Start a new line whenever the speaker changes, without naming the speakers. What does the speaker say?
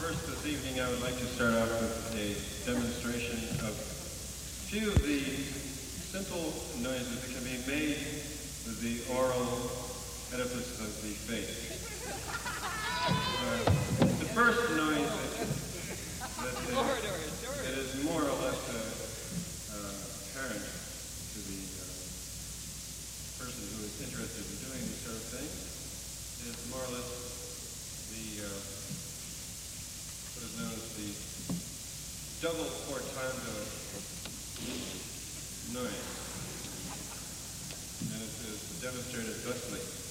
First, this evening, I would like to start off with a demonstration of a few of the simple noises that can be made with the oral edifice of the face. The first noise that is more or less apparent to the person who is interested in doing these sort of things is more or less the what is known as the double portando noise, and it is demonstrated thusly.